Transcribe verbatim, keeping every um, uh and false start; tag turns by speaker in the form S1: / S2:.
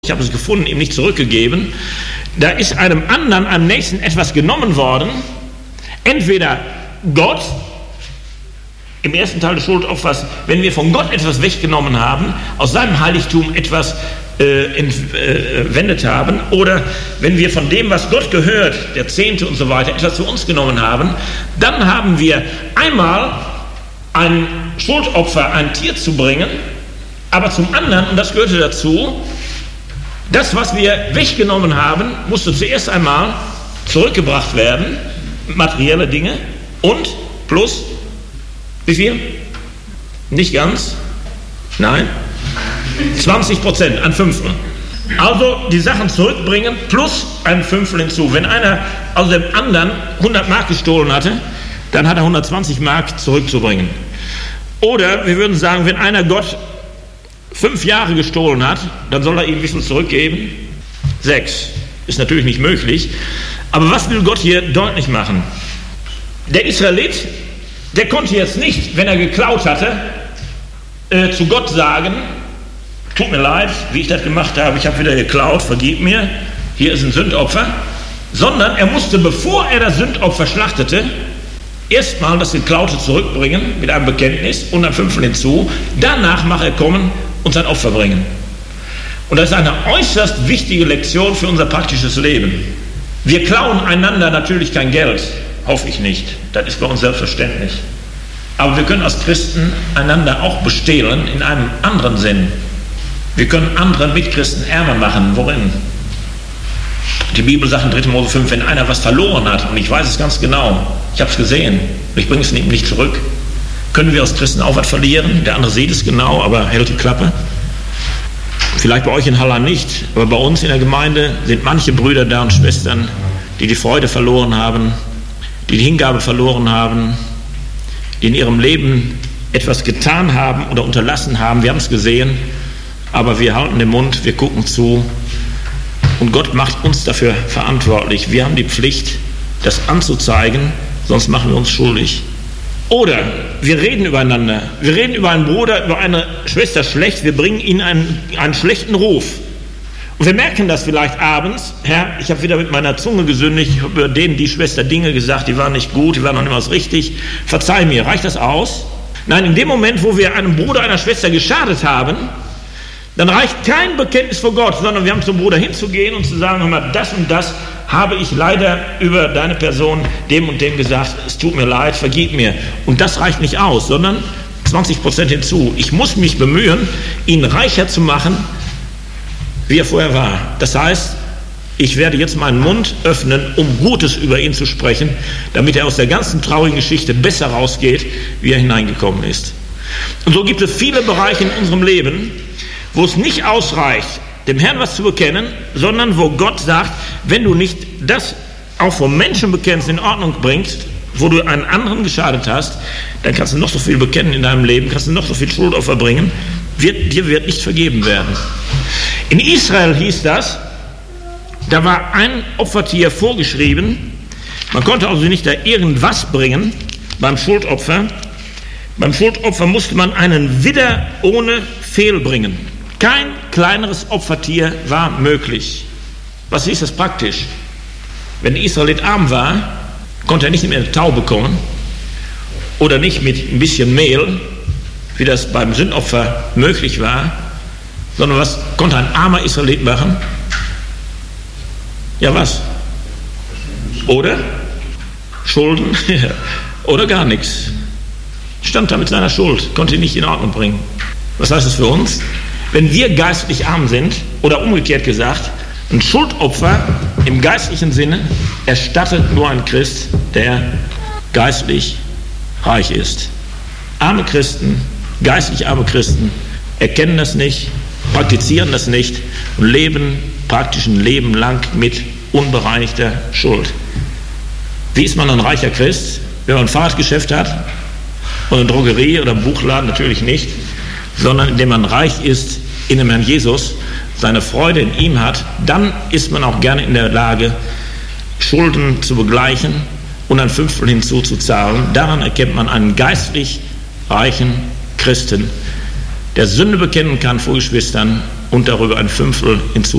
S1: Ich habe es gefunden, ihm nicht zurückgegeben. Da ist einem anderen, am nächsten etwas genommen worden. Entweder Gott, im ersten Teil des Schuldopfers, wenn wir von Gott etwas weggenommen haben, aus seinem Heiligtum etwas äh, entwendet haben, oder wenn wir von dem, was Gott gehört, der Zehnte und so weiter, etwas zu uns genommen haben, dann haben wir einmal ein Schuldopfer, ein Tier zu bringen, aber zum anderen, und das gehörte dazu, das, was wir weggenommen haben, musste zuerst einmal zurückgebracht werden, materielle Dinge, und plus, wie viel? Nicht ganz? Nein? zwanzig Prozent, ein Fünftel. Also die Sachen zurückbringen plus ein Fünftel hinzu. Wenn einer aus dem anderen hundert Mark gestohlen hatte, dann hat er hundertzwanzig Mark zurückzubringen. Oder wir würden sagen, wenn einer Gott fünf Jahre gestohlen hat, dann soll er ihm wie viel zurückgeben? Sechs. Ist natürlich nicht möglich. Aber was will Gott hier deutlich machen? Der Israelit, der konnte jetzt nicht, wenn er geklaut hatte, äh, zu Gott sagen, tut mir leid, wie ich das gemacht habe, ich habe wieder geklaut, vergib mir, hier ist ein Sündopfer. Sondern er musste, bevor er das Sündopfer schlachtete, erstmal das Geklaute zurückbringen mit einem Bekenntnis und ein Fünftel hinzu. Danach mag er kommen und sein Opfer bringen. Und das ist eine äußerst wichtige Lektion für unser praktisches Leben. Wir klauen einander natürlich kein Geld, hoffe ich nicht. Das ist bei uns selbstverständlich. Aber wir können als Christen einander auch bestehlen in einem anderen Sinn. Wir können andere Mitchristen ärmer machen. Worin? Die Bibel sagt in dritter Mose fünf, wenn einer was verloren hat, und ich weiß es ganz genau, ich habe es gesehen, ich bringe es ihm nicht zurück, können wir als Christen auch was verlieren? Der andere sieht es genau, aber hält die Klappe. Vielleicht bei euch in Halland nicht, aber bei uns in der Gemeinde sind manche Brüder da und Schwestern, die die Freude verloren haben, die die Hingabe verloren haben, die in ihrem Leben etwas getan haben oder unterlassen haben. Wir haben es gesehen, aber wir halten den Mund, wir gucken zu und Gott macht uns dafür verantwortlich. Wir haben die Pflicht, das anzuzeigen, sonst machen wir uns schuldig. Oder wir reden übereinander, wir reden über einen Bruder, über eine Schwester schlecht, wir bringen ihnen einen, einen schlechten Ruf. Und wir merken das vielleicht abends, Herr, ich habe wieder mit meiner Zunge gesündigt, ich habe über den, die Schwester Dinge gesagt, die waren nicht gut, die waren noch nicht mal richtig, verzeih mir, reicht das aus? Nein, in dem Moment, wo wir einem Bruder, einer Schwester geschadet haben, dann reicht kein Bekenntnis vor Gott, sondern wir haben zum Bruder hinzugehen und zu sagen, hör mal, das und das habe ich leider über deine Person dem und dem gesagt, es tut mir leid, vergib mir. Und das reicht nicht aus, sondern zwanzig Prozent hinzu. Ich muss mich bemühen, ihn reicher zu machen, wie er vorher war. Das heißt, ich werde jetzt meinen Mund öffnen, um Gutes über ihn zu sprechen, damit er aus der ganzen traurigen Geschichte besser rausgeht, wie er hineingekommen ist. Und so gibt es viele Bereiche in unserem Leben, wo es nicht ausreicht, dem Herrn was zu bekennen, sondern wo Gott sagt, wenn du nicht das auch vom Menschenbekenntnis in Ordnung bringst, wo du einen anderen geschadet hast, dann kannst du noch so viel bekennen in deinem Leben, kannst du noch so viel Schuldopfer bringen, wird, dir wird nicht vergeben werden. In Israel hieß das, da war ein Opfertier vorgeschrieben, man konnte also nicht da irgendwas bringen beim Schuldopfer. Beim Schuldopfer musste man einen Widder ohne Fehl bringen. Kein kleineres Opfertier war möglich. Was hieß das praktisch? Wenn der Israelit arm war, konnte er nicht mehr eine Taube bekommen oder nicht mit ein bisschen Mehl, wie das beim Sündopfer möglich war, sondern was konnte ein armer Israelit machen? Ja, was? Oder? Schulden? Oder gar nichts. Stand da mit seiner Schuld, konnte ihn nicht in Ordnung bringen. Was heißt das für uns? Wenn wir geistlich arm sind, oder umgekehrt gesagt, ein Schuldopfer im geistlichen Sinne erstattet nur ein Christ, der geistlich reich ist. Arme Christen, geistlich arme Christen erkennen das nicht, praktizieren das nicht und leben praktisch ein Leben lang mit unbereinigter Schuld. Wie ist man ein reicher Christ? Wenn man ein Fahrradgeschäft hat und eine Drogerie oder einen Buchladen, natürlich nicht, sondern indem man reich ist in dem Herrn Jesus, seine Freude in ihm hat, dann ist man auch gerne in der Lage, Schulden zu begleichen und ein Fünftel hinzuzuzahlen. Daran erkennt man einen geistlich reichen Christen. der Sünde bekennen kann vor Geschwistern und darüber ein Fünftel hinzu